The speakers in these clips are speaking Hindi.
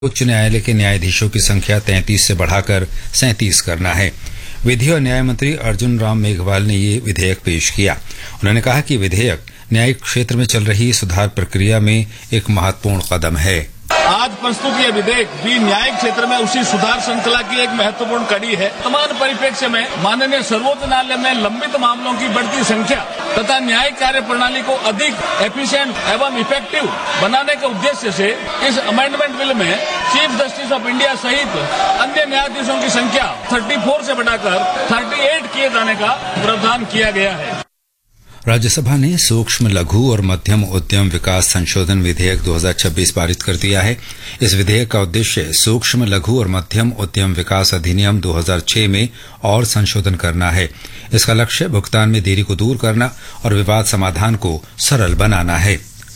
उच्च न्यायालय के न्यायाधीशों की संख्या 33 से बढ़ाकर 37 करना है। विधि और न्याय मंत्री अर्जुन राम मेघवाल ने ये विधेयक पेश किया। उन्होंने कहा कि विधेयक न्यायिक क्षेत्र में चल रही सुधार प्रक्रिया में एक महत्वपूर्ण कदम है। आज प्रस्तुत यह विधेयक भी न्यायिक क्षेत्र में उसी सुधार श्रृंखला की एक महत्वपूर्ण कड़ी है। वर्तमान परिप्रेक्ष्य में माननीय सर्वोच्च न्यायालय में लंबित मामलों की बढ़ती संख्या तथा न्यायिक कार्य प्रणाली को अधिक एफिशिएंट एवं इफेक्टिव बनाने के उद्देश्य से इस अमेंडमेंट बिल में चीफ जस्टिस ऑफ इंडिया सहित अन्य न्यायाधीशों की संख्या 34 से बढ़ाकर 38 किए जाने का प्रावधान किया गया है। राज्यसभा ने सूक्ष्म लघु और मध्यम उद्यम विकास संशोधन विधेयक 2026 पारित कर दिया है। इस विधेयक का उद्देश्य सूक्ष्म लघु और मध्यम उद्यम विकास अधिनियम 2006 में और संशोधन करना है। इसका लक्ष्य भुगतान में देरी को दूर करना और विवाद समाधान को सरल बनाना है।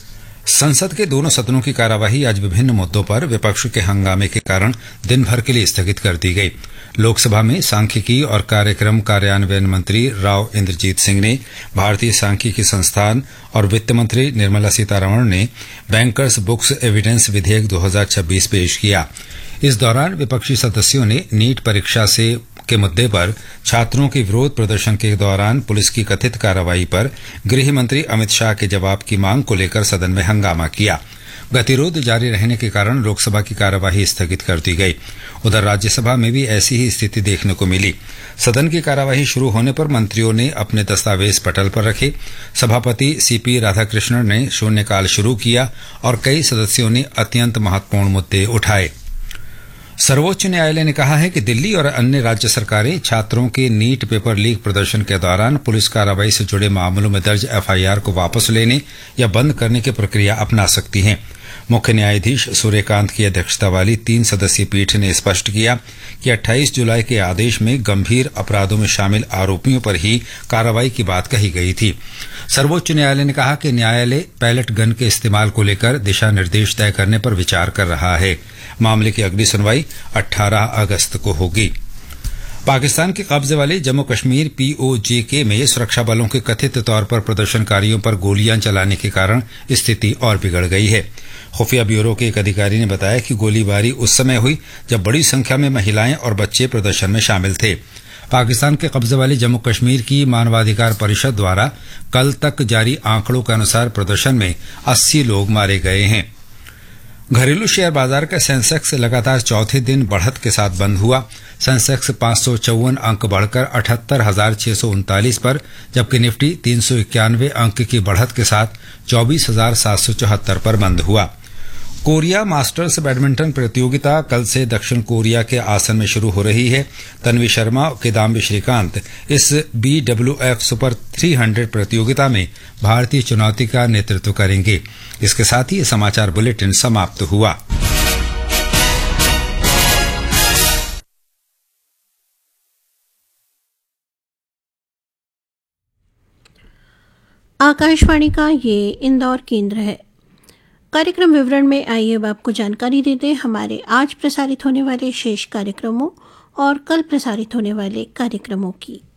संसद के दोनों सदनों की कार्यवाही आज विभिन्न मुद्दों पर विपक्ष के हंगामे के कारण दिन भर के लिए स्थगित कर दी गई। लोकसभा में सांख्यिकी और कार्यक्रम कार्यान्वयन मंत्री राव इंद्रजीत सिंह ने, भारतीय सांख्यिकी संस्थान और वित्त मंत्री निर्मला सीतारमण ने बैंकर्स बुक्स एविडेंस विधेयक 2026 पेश किया। इस दौरान विपक्षी सदस्यों ने नीट परीक्षा के मुद्दे पर छात्रों के विरोध प्रदर्शन के दौरान पुलिस की कथित कार्रवाई पर गृह मंत्री अमित शाह के जवाब की मांग को लेकर सदन में हंगामा किया। गतिरोध जारी रहने के कारण लोकसभा की कार्यवाही स्थगित कर दी गई। उधर राज्यसभा में भी ऐसी ही स्थिति देखने को मिली। सदन की कार्यवाही शुरू होने पर मंत्रियों ने अपने दस्तावेज पटल पर रखे। सभापति सीपी राधाकृष्णन ने शून्यकाल शुरू किया और कई सदस्यों ने अत्यंत महत्वपूर्ण मुद्दे उठाए। सर्वोच्च न्यायालय ने कहा है कि दिल्ली और अन्य राज्य सरकारें छात्रों के नीट पेपर लीक प्रदर्शन के दौरान पुलिस कार्रवाई से जुड़े मामलों में दर्ज एफआईआर को वापस लेने या बंद करने की प्रक्रिया अपना सकती हैं। मुख्य न्यायाधीश सूर्यकांत की अध्यक्षता वाली 3 सदस्यीय पीठ ने स्पष्ट किया कि 28 जुलाई के आदेश में गंभीर अपराधों में शामिल आरोपियों पर ही कार्रवाई की बात कही गई थी। सर्वोच्च न्यायालय ने कहा कि न्यायालय पैलेट गन के इस्तेमाल को लेकर दिशा निर्देश तय करने पर विचार कर रहा है। मामले की अगली सुनवाई 18 अगस्त को होगी। पाकिस्तान के कब्जे वाले जम्मू कश्मीर पीओजेके में सुरक्षा बलों के कथित तौर पर प्रदर्शनकारियों पर गोलियां चलाने के कारण स्थिति और बिगड़ गई है। खुफिया ब्यूरो के एक अधिकारी ने बताया कि गोलीबारी उस समय हुई जब बड़ी संख्या में महिलाएं और बच्चे प्रदर्शन में शामिल थे। पाकिस्तान के कब्जे वाले जम्मू कश्मीर की मानवाधिकार परिषद द्वारा कल तक जारी आंकड़ों के अनुसार प्रदर्शन में 80 लोग मारे गए हैं। घरेलू शेयर बाजार का सेंसेक्स लगातार चौथे दिन बढ़त के साथ बंद हुआ। सेंसेक्स 554 अंक बढ़कर 78,639 पर, जबकि निफ्टी 391 अंक की बढ़त के साथ 24,774 पर बंद हुआ। कोरिया मास्टर्स बैडमिंटन प्रतियोगिता कल से दक्षिण कोरिया के आसन में शुरू हो रही है। तन्वी शर्मा और किदाम्बी श्रीकांत इस BWF सुपर 300 प्रतियोगिता में भारतीय चुनौती का नेतृत्व करेंगे। इसके साथ ही समाचार बुलेटिन समाप्त हुआ। आकाशवाणी का ये इंदौर केंद्र है। कार्यक्रम विवरण में आइए अब आपको जानकारी देते हैं हमारे आज प्रसारित होने वाले शेष कार्यक्रमों और कल प्रसारित होने वाले कार्यक्रमों की।